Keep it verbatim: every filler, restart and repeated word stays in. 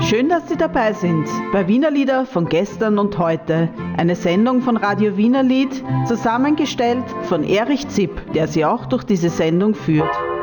Schön, dass Sie dabei sind bei Wiener Lieder von gestern und heute. Eine Sendung von Radio Wiener Lied, zusammengestellt von Erich Zipp, der Sie auch durch diese Sendung führt.